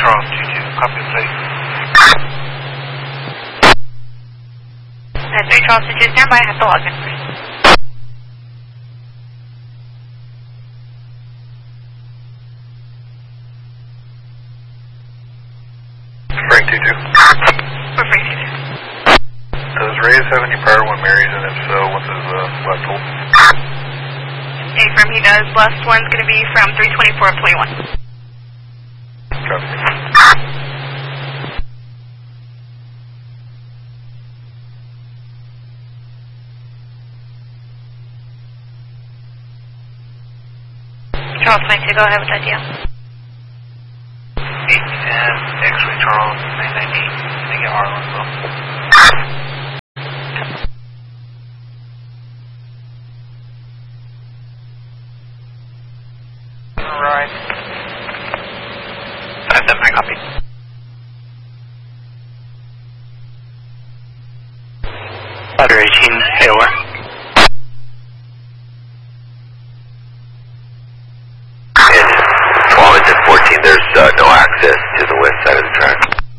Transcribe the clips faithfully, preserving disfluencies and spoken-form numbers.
Charles two two, copy and plate. Uh, three Charles two two, stand by, I have to log in first. Frank two two. We're Frank two two. Does Reyes have any prior one marries, and if so, what's his uh, last hold? Affirm, he does. Last one's going to be from three twenty-four of twenty-one. Copy. Charles twenty-two, go ahead with that deal. eight ten, X-ray Charles, nine ninety-eight. Can I get Arlen as well? Alright. five seven, I copy. Ladder eighteen, A O R. There's uh, no access to the west side of the track.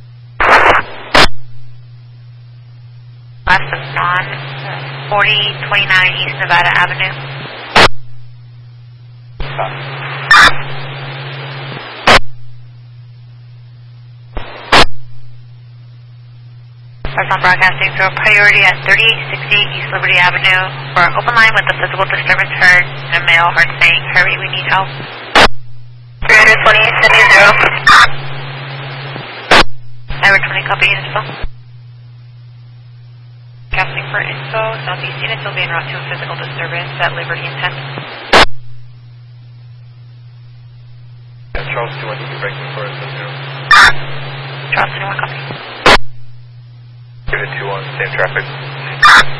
Last of Dawn, forty twenty-nine East Nevada Avenue. That's on broadcasting through a priority at thirty-eight sixty East Liberty Avenue for an open line with a physical disturbance heard and a male heard saying, hurry, we need help. three twenty, seventy. Tower twenty, copy info. Casting for info, southeast units will be en route to a physical disturbance at Liberty and tenth. Yeah, Charles two one, you can break me for us, zero. Charles twenty-one, copy. Give it two one, same traffic.